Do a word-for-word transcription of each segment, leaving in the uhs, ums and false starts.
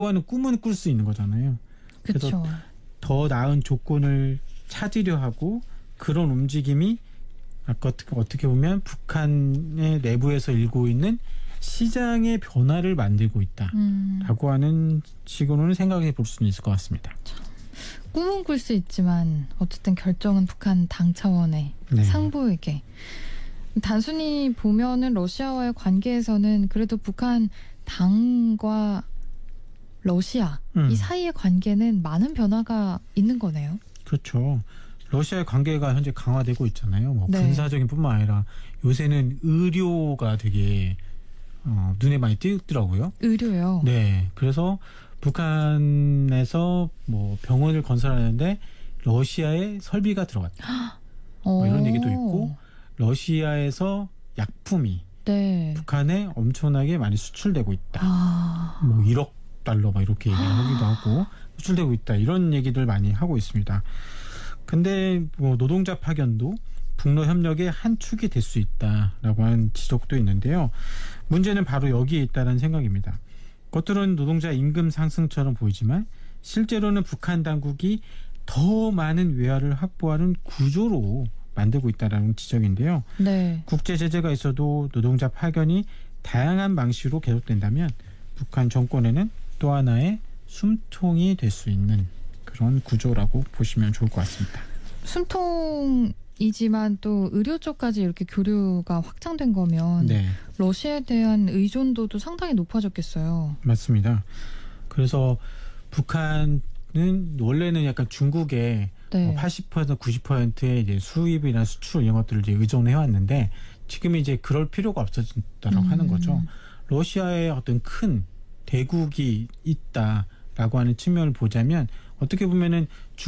하는 꿈은 꿀 수 있는 거잖아요. 그래서 그쵸. 더 나은 조건을 찾으려 하고 그런 움직임이 아까 어떻게, 어떻게 보면 북한의 내부에서 일고 있는 시장의 변화를 만들고 있다라고 음. 하는 식으로는 생각해 볼 수는 있을 것 같습니다. 꿈은 꿀 수 있지만 어쨌든 결정은 북한 당 차원의 네. 상부에게. 단순히 보면은 러시아와의 관계에서는 그래도 북한 당과 러시아 음. 이 사이의 관계는 많은 변화가 있는 거네요. 그렇죠. 러시아의 관계가 현재 강화되고 있잖아요. 뭐 네. 군사적인 뿐만 아니라 요새는 의료가 되게 어, 눈에 많이 띄더라고요. 의료요. 네. 그래서 북한에서 뭐 병원을 건설하는데 러시아의 설비가 들어갔다. 뭐 이런 얘기도 있고 러시아에서 약품이 네. 북한에 엄청나게 많이 수출되고 있다. 아. 뭐 일억 달러 막 이렇게 얘기하기도 하고 수출되고 있다. 이런 얘기들 많이 하고 있습니다. 근데 뭐 노동자 파견도 북러 협력의 한 축이 될 수 있다라고 하는 지적도 있는데요. 문제는 바로 여기에 있다는 생각입니다. 겉으로는 노동자 임금 상승처럼 보이지만 실제로는 북한 당국이 더 많은 외화를 확보하는 구조로 만들고 있다는 지적인데요. 네. 국제 제재가 있어도 노동자 파견이 다양한 방식으로 계속된다면 북한 정권에는 또 하나의 숨통이 될 수 있는 그런 구조라고 보시면 좋을 것 같습니다. 숨통이지만 또 의료 쪽까지 이렇게 교류가 확장된 거면 네, 러시아에 대한 의존도도 상당히 높아졌겠어요. 맞습니다. 그래서 북한은 원래는 약간 중국에 네. 팔십 퍼센트, 구십 퍼센트의 이제 수입이나 수출 이런 것들을 이제 의존해 왔는데 지금 이제 그럴 필요가 없어졌다라고 음. 하는 거죠. 러시아에 어떤 큰 대국이 있다라고 하는 측면을 보자면 어떻게 보면은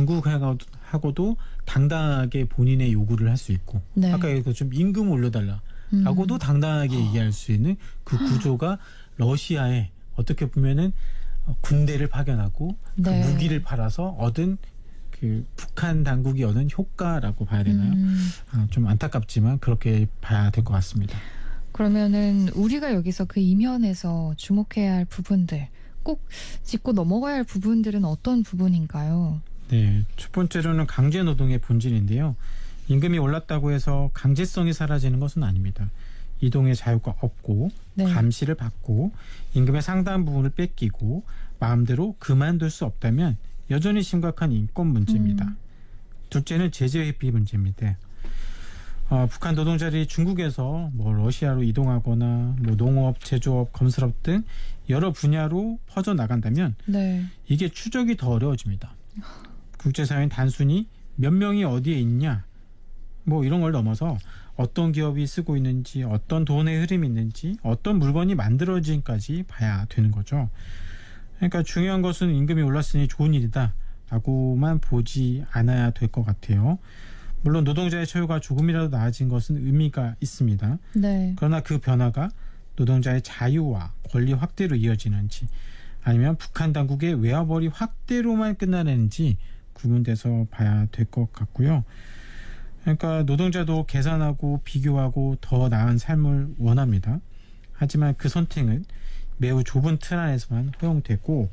중국하고도 당당하게 본인의 요구를 할 수 있고 네. 아까 얘기했던 좀 임금 올려달라라고도 음. 당당하게 얘기할 수 있는 그 구조가 러시아에 어떻게 보면은 군대를 파견하고 네. 그 무기를 팔아서 얻은 그 북한 당국이 얻은 효과라고 봐야 되나요? 음. 아, 좀 안타깝지만 그렇게 봐야 될 것 같습니다. 그러면은 우리가 여기서 그 이면에서 주목해야 할 부분들, 꼭 짚고 넘어가야 할 부분들은 어떤 부분인가요? 네, 첫 번째로는 강제 노동의 본질인데요. 임금이 올랐다고 해서 강제성이 사라지는 것은 아닙니다. 이동의 자유가 없고 네. 감시를 받고 임금의 상당 부분을 뺏기고 마음대로 그만둘 수 없다면 여전히 심각한 인권 문제입니다. 음. 둘째는 제재 회피 문제입니다. 어, 북한 노동자들이 중국에서 뭐 러시아로 이동하거나 뭐 농업, 제조업, 건설업 등 여러 분야로 퍼져 나간다면 네. 이게 추적이 더 어려워집니다. 국제사회는 단순히 몇 명이 어디에 있냐 뭐 이런 걸 넘어서 어떤 기업이 쓰고 있는지 어떤 돈의 흐름이 있는지 어떤 물건이 만들어진까지 봐야 되는 거죠. 그러니까 중요한 것은 임금이 올랐으니 좋은 일이다 라고만 보지 않아야 될 것 같아요. 물론 노동자의 처우가 조금이라도 나아진 것은 의미가 있습니다. 네. 그러나 그 변화가 노동자의 자유와 권리 확대로 이어지는지 아니면 북한 당국의 외화벌이 확대로만 끝나는지 구분돼서 봐야 될 것 같고요. 그러니까 노동자도 계산하고 비교하고 더 나은 삶을 원합니다. 하지만 그 선택은 매우 좁은 틀 안에서만 허용되고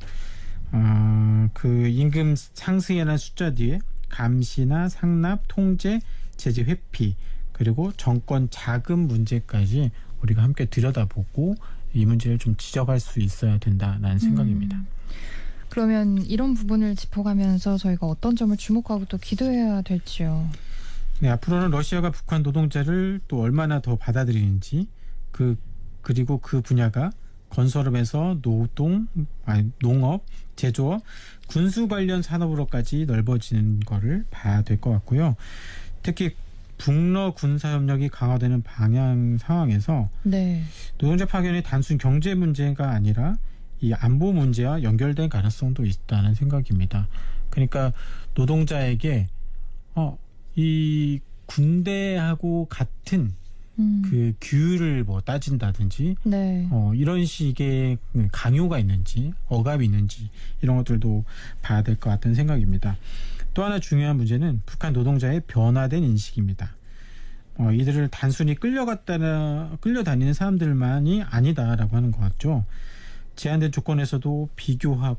어, 그 임금 상승이라는 숫자 뒤에 감시나 상납, 통제, 제재 회피 그리고 정권 자금 문제까지 우리가 함께 들여다보고 이 문제를 좀 지적할 수 있어야 된다는 생각입니다. 음. 그러면 이런 부분을 짚어가면서 저희가 어떤 점을 주목하고 또 기도해야 될지요? 네, 앞으로는 러시아가 북한 노동자를 또 얼마나 더 받아들이는지 그 그리고 그 분야가 건설업에서 노동, 아니, 농업, 제조업, 군수 관련 산업으로까지 넓어지는 거를 봐야 될 것 같고요. 특히 북러 군사협력이 강화되는 방향 상황에서 네. 노동자 파견이 단순 경제 문제가 아니라 이 안보 문제와 연결된 가능성도 있다는 생각입니다. 그러니까 노동자에게 어, 이 군대하고 같은 음. 그 규율을 뭐 따진다든지 네. 어, 이런 식의 강요가 있는지 억압이 있는지 이런 것들도 봐야 될 것 같은 생각입니다. 또 하나 중요한 문제는 북한 노동자의 변화된 인식입니다. 어, 이들을 단순히 끌려갔다나 끌려다니는 사람들만이 아니다라고 하는 것 같죠. 제한된 조건에서도 비교하고